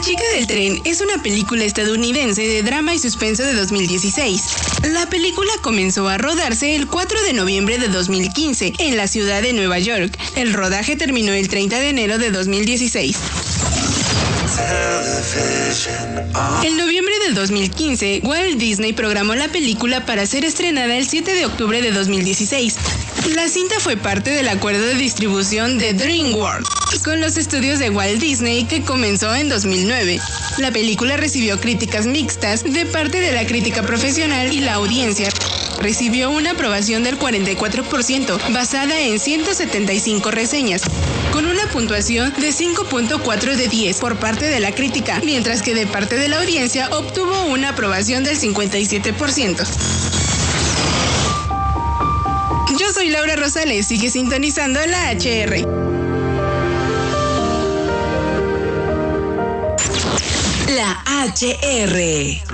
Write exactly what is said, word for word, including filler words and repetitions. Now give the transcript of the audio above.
chica del tren es una película estadounidense de drama y suspenso de dos mil dieciséis. La película comenzó a rodarse el cuatro de noviembre de dos mil quince en la ciudad de Nueva York. El rodaje terminó el treinta de enero de dos mil dieciséis. En noviembre del dos mil quince, Walt Disney programó la película para ser estrenada el siete de octubre de dos mil dieciséis. La cinta fue parte del acuerdo de distribución de DreamWorks con los estudios de Walt Disney que comenzó en dos mil nueve. La película recibió críticas mixtas de parte de la crítica profesional y la audiencia. Recibió una aprobación del cuarenta y cuatro por ciento, basada en ciento setenta y cinco reseñas, con una puntuación de cinco punto cuatro de diez por parte de la crítica, mientras que de parte de la audiencia obtuvo una aprobación del cincuenta y siete por ciento. Yo soy Laura Rosales, sigue sintonizando la H R. La H R.